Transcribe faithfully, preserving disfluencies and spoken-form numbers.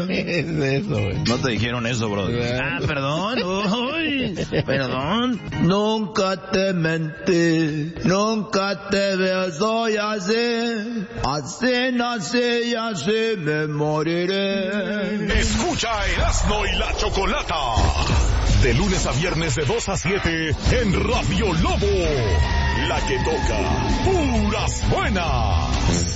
es eso, güey? No te dijeron eso, bro. Ah, perdón. Uy, perdón. Nunca te mentí, nunca te besoy así. Así nací y así me moriré. Escucha Erasmo y la Chocolata. De lunes a viernes de dos a siete en Radio Lobo. La que toca puras buenas.